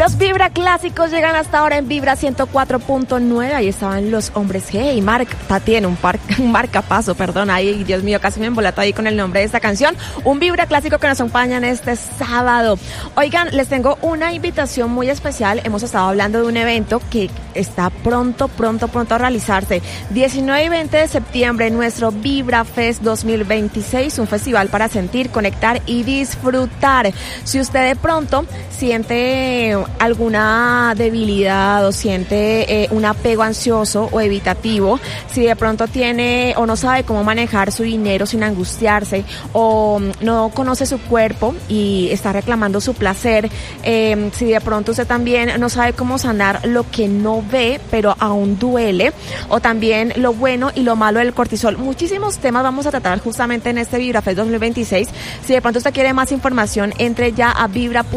Los Vibra Clásicos llegan hasta ahora en Vibra 104.9. Ahí estaban los Hombres G y tiene un marcapaso, perdón. Ay, Dios mío, casi me embolato ahí con el nombre de esta canción. Un Vibra Clásico que nos acompañan este sábado. Oigan, les tengo una invitación muy especial. Hemos estado hablando de un evento que está pronto a realizarse. 19 y 20 de septiembre, nuestro Vibra Fest 2026, un festival para sentir, conectar y disfrutar. Si usted de pronto siente alguna debilidad o siente un apego ansioso o evitativo, si de pronto tiene o no sabe cómo manejar su dinero sin angustiarse, o no conoce su cuerpo y está reclamando su placer, si de pronto usted también no sabe cómo sanar lo que no ve pero aún duele, o también lo bueno y lo malo del cortisol. Muchísimos temas vamos a tratar justamente en este VibraFest 2026. Si de pronto usted quiere más información, entre ya a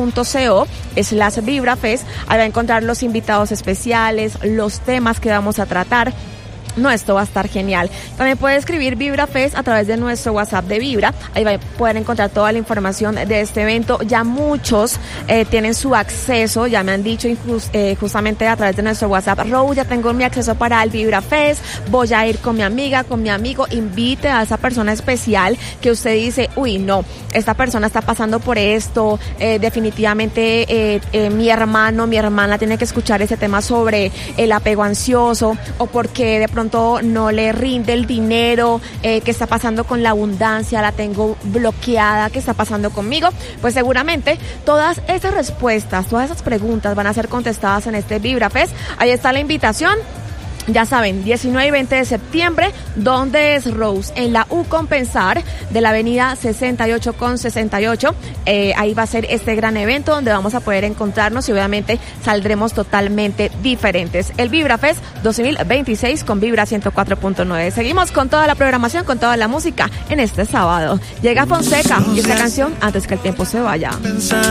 vibra.co/VibraFest. Ahí va a encontrar los invitados especiales, los temas que vamos a tratar. No, esto va a estar genial. También puede escribir VibraFest a través de nuestro WhatsApp de Vibra. Ahí va a poder encontrar toda la información de este evento. Ya muchos tienen su acceso, ya me han dicho justamente a través de nuestro WhatsApp: Rose, ya tengo mi acceso para el VibraFest, voy a ir con mi amiga, con mi amigo. Invite a esa persona especial que usted dice, uy, no, esta persona está pasando por esto, definitivamente mi hermano, mi hermana tiene que escuchar ese tema sobre el apego ansioso, o porque de pronto no le rinde el dinero, qué está pasando con la abundancia, la tengo bloqueada, qué está pasando conmigo. Pues seguramente todas esas respuestas, todas esas preguntas van a ser contestadas en este VibraFest. Ahí está la invitación. Ya saben, 19 y 20 de septiembre, ¿dónde es, Rose? En la U Compensar de la avenida 68 con 68. Ahí va a ser este gran evento donde vamos a poder encontrarnos y obviamente saldremos totalmente diferentes. El VibraFest 2026 con Vibra 104.9. Seguimos con toda la programación, con toda la música en este sábado. Llega Fonseca y esta canción, Antes que el tiempo se vaya.